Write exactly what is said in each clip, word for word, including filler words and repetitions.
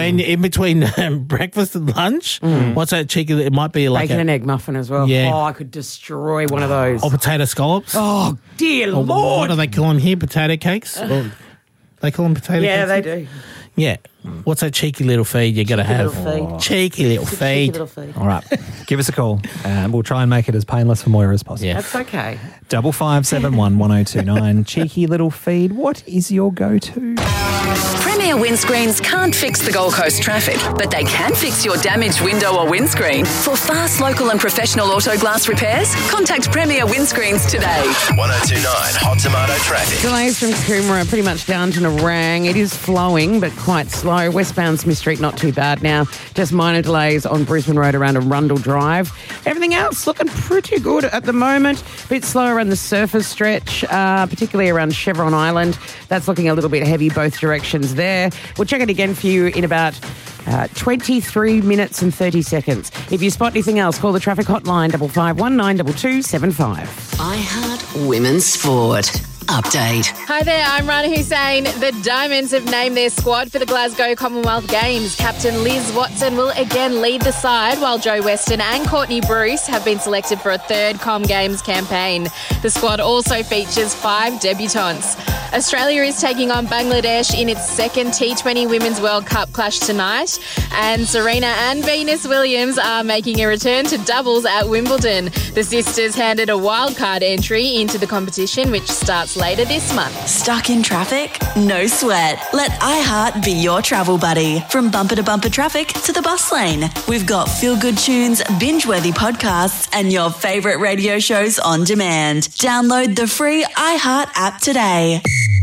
between in between um, breakfast and lunch. Mm. What's that cheeky? It might be like bacon a, and egg muffin as well. Yeah. Oh, I could destroy one of those. Or potato scallops. Oh, dear or, Lord. What do they call them here? Potato cakes? Or, they call them potato yeah, cakes? Yeah, they do. Yeah. What's that cheeky little feed you got to have? Little feed. Cheeky little it's feed. Cheeky little feed. All right. Give us a call and we'll try and make it as painless for Moira as possible. Yeah. That's okay. Double five seven one one oh two nine. Cheeky little feed. What is your go-to? Premier Windscreens can't fix the Gold Coast traffic, but they can fix your damaged window or windscreen. For fast, local and professional auto glass repairs, contact Premier Windscreens today. one oh two nine Hot Tomato Traffic. Delays from Coomera pretty much down to Narang. It is flowing, but quite slow. Westbound Smith Street, not too bad now. Just minor delays on Brisbane Road around Arundel Drive. Everything else looking pretty good at the moment. A bit slower around the surface stretch, uh, particularly around Chevron Island. That's looking a little bit heavy both directions there. We'll check it again for you in about uh, twenty-three minutes and thirty seconds. If you spot anything else, call the traffic hotline double five one nine two two seven five. iHeart Women's Sport. Update. Hi there, I'm Rana Hussein. The Diamonds have named their squad for the Glasgow Commonwealth Games. Captain Liz Watson will again lead the side, while Joe Weston and Courtney Bruce have been selected for a third Com Games campaign. The squad also features five debutants. Australia is taking on Bangladesh in its second T twenty Women's World Cup clash tonight, and Serena and Venus Williams are making a return to doubles at Wimbledon. The sisters handed a wildcard entry into the competition, which starts later this month. Stuck in traffic? No sweat. Let iHeart be your travel buddy. From bumper to bumper traffic to the bus lane. We've got feel-good tunes, binge-worthy podcasts, and your favourite radio shows on demand. Download the free iHeart app today.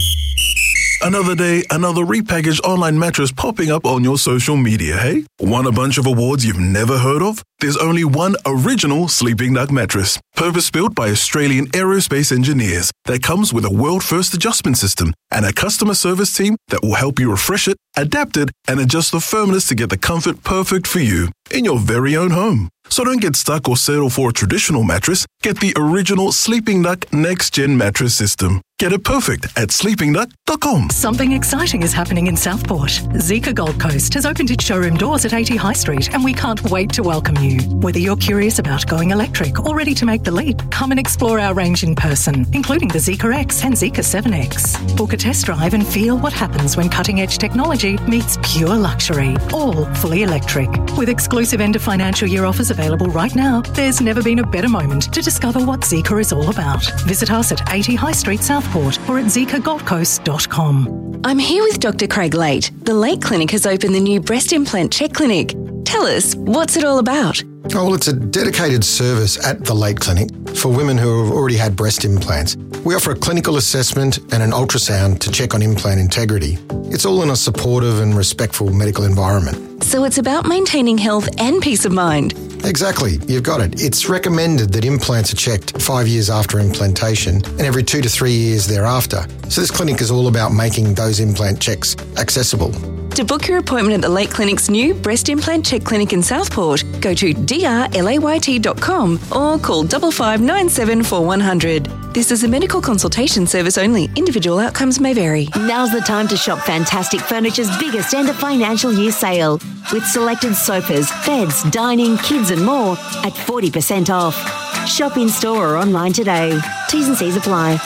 Another day, another repackaged online mattress popping up on your social media, hey? Want a bunch of awards you've never heard of? There's only one original Sleeping Duck mattress, purpose-built by Australian aerospace engineers, that comes with a world-first adjustment system and a customer service team that will help you refresh it, adapt it, and adjust the firmness to get the comfort perfect for you in your very own home. So don't get stuck or settle for a traditional mattress. Get the original Sleeping Duck Next Gen mattress system. Get it perfect at sleeping duck dot com. Something exciting is happening in Southport. Zika Gold Coast has opened its showroom doors at eighty High Street, and we can't wait to welcome you. Whether you're curious about going electric or ready to make the leap, come and explore our range in person, including the Zika X and Zika seven X. Book a test drive and feel what happens when cutting-edge technology meets pure luxury, all fully electric. With exclusive end of financial year offers available right now, there's never been a better moment to discover what Zika is all about. Visit us at eighty High Street, Southport, or at zika gold coast dot com. I'm here with Doctor Craig Late. The Late Clinic has opened the new breast implant check clinic. Tell us, what's it all about? Oh, well, it's a dedicated service at the Late Clinic for women who have already had breast implants. We offer a clinical assessment and an ultrasound to check on implant integrity. It's all in a supportive and respectful medical environment. So it's about maintaining health and peace of mind. Exactly, you've got it. It's recommended that implants are checked five years after implantation and every two to three years thereafter. So this clinic is all about making those implant checks accessible. To book your appointment at the Late Clinic's new breast implant check clinic in Southport, go to d r layt dot com or call five five nine seven four one zero zero. This is a medical consultation service only. Individual outcomes may vary. Now's the time to shop Fantastic Furniture's biggest end of financial year sale, with selected sofas, beds, dining, kids and more at forty percent off. Shop in store or online today. T's and C's apply.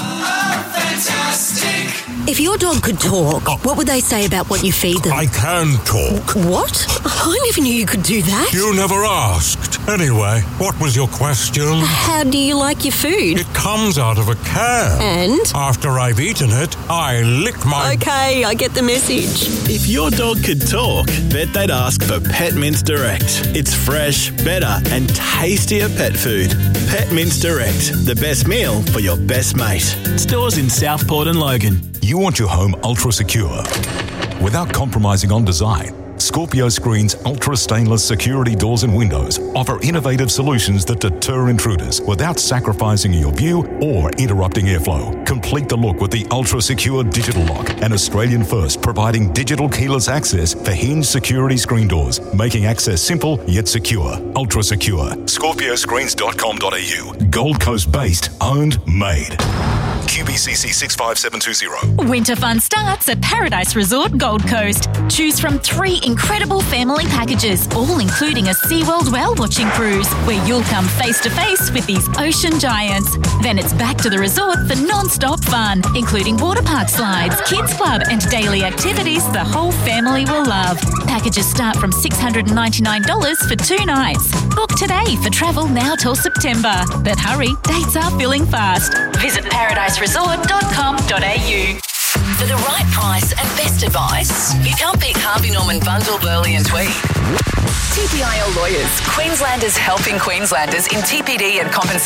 If your dog could talk, what would they say about what you feed them? I can talk. What? I never knew you could do that. You never asked. Anyway, what was your question? How do you like your food? It comes out of a can. And? After I've eaten it, I lick my... Okay, I get the message. If your dog could talk, bet they'd ask for Pet Mints Direct. It's fresh, better and tastier pet food. Pet Mints Direct, the best meal for your best mate. Stores in Southport and Logan. You want your home ultra secure without compromising on design. Scorpio Screen's ultra stainless security doors and windows offer innovative solutions that deter intruders without sacrificing your view or interrupting airflow. Complete the look with the ultra secure digital lock, an Australian first providing digital keyless access for hinged security screen doors, making access simple yet secure. Ultra secure. scorpio screens dot com dot a u. Gold Coast based, owned, made. Q B C C six five seven two zero. Winter fun starts at Paradise Resort Gold Coast. Choose from three incredible family packages, all including a SeaWorld whale watching cruise, where you'll come face to face with these ocean giants. Then it's back to the resort for non-stop fun, including water park slides, kids club and daily activities the whole family will love. Packages start from six hundred ninety-nine dollars for two nights. Book today for travel now till September. But hurry, dates are filling fast. Visit paradise resort dot com dot a u. For the right price and best advice, you can't beat Harvey Norman Bundle, Burley and Tweed. T P I L Lawyers, Queenslanders helping Queenslanders in T P D and compensation.